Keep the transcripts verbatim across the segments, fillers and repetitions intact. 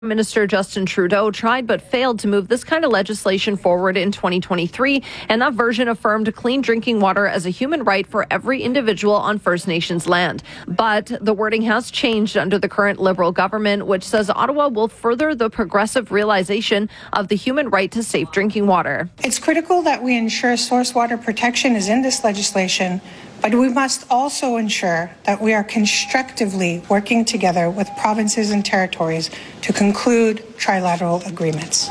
Minister Justin Trudeau tried but failed to move this kind of legislation forward in twenty twenty-three, and that version affirmed clean drinking water as a human right for every individual on First Nations land. But the wording has changed under the current Liberal government, which says Ottawa will further the progressive realization of the human right to safe drinking water. It's critical that we ensure source water protection is in this legislation, but we must also ensure that we are constructively working together with provinces and territories to conclude trilateral agreements.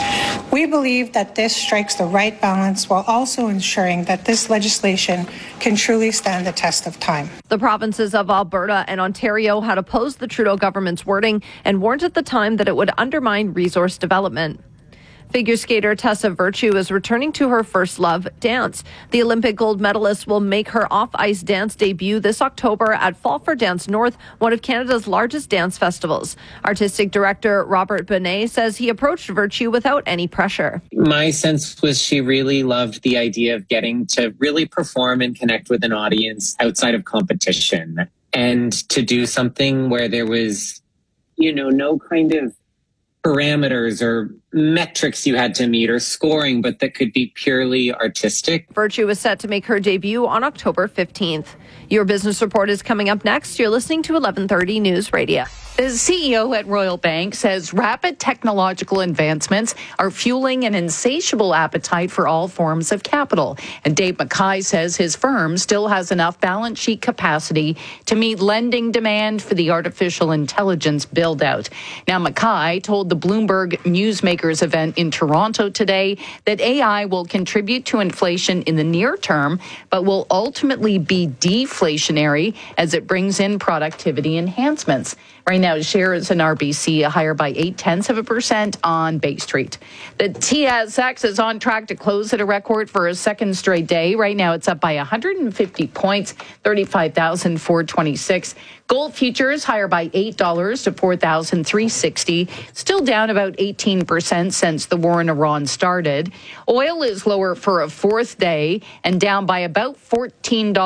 We believe that this strikes the right balance while also ensuring that this legislation can truly stand the test of time. The provinces of Alberta and Ontario had opposed the Trudeau government's wording and warned at the time that it would undermine resource development. Figure skater Tessa Virtue is returning to her first love, dance. The Olympic gold medalist will make her off-ice dance debut this October at Fall for Dance North, one of Canada's largest dance festivals. Artistic director Robert Benet says he approached Virtue without any pressure. My sense was she really loved the idea of getting to really perform and connect with an audience outside of competition, and to do something where there was, you know, no kind of parameters or metrics you had to meet or scoring, but that could be purely artistic. Virtue is set to make her debut on October fifteenth. Your business report is coming up next. You're listening to eleven thirty News Radio. The C E O at Royal Bank says rapid technological advancements are fueling an insatiable appetite for all forms of capital. And Dave Mackay says his firm still has enough balance sheet capacity to meet lending demand for the artificial intelligence build-out. Now, Mackay told the Bloomberg Newsmakers event in Toronto today that A I will contribute to inflation in the near term, but will ultimately be deflationary as it brings in productivity enhancements. Right now, shares in R B C higher by eight tenths of a percent on Bay Street. The T S X is on track to close at a record for a second straight day. Right now, it's up by one hundred fifty points, thirty-five thousand four hundred twenty-six. Gold futures higher by eight dollars to four thousand three hundred sixty, still down about eighteen percent since the war in Iran started. Oil is lower for a fourth day and down by about fourteen dollars.